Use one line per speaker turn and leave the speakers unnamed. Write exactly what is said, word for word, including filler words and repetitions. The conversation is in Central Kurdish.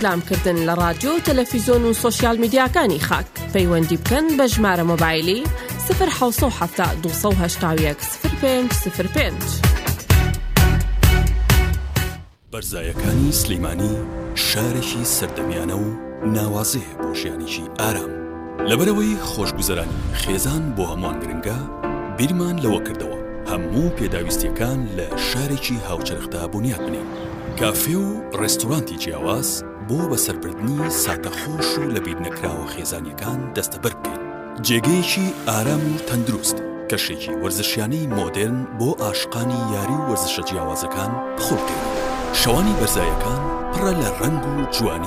ڕیکلامکردن لە رادیۆ و تەلەڤیزۆن و سۆشیال میدیاکانی خاک. پەیوەندی بکەن بە ژمارە مۆبایلی صفر حوت هەفتا دووسە و هەشتا و یەک صفر پێنج صفر پێنج.
بەرزایەکانی سلەیمانی شارێکی سەردەمیانە و ناوازەیە بۆ ژیانێکی ئارام. لەبەرەوەی خۆشگوزەرانی خێزان بۆ هەمووان گرنگە، بیرمان لەوە کردەوە هەموو پێداویستیەکان لە شارێکی هاوچەرخدا بنیاد بنێن. کافێ و ڕێستۆرانتی جیاواز بۆ بەسەربردنی ساتەخۆش و لەبیر نەکراوە خێزانیەکان دەستەبەر بکەین. جێگەیەکی ئارام و تەندروست، کەشێکی وەرزشیانەی مۆدێرن بۆ ئاشقانی یاری و وەرزشە جیاوازەکان بخۆ بکەین. شەوانی بەرزایەکان پڕە لە ڕەنگ و جوانی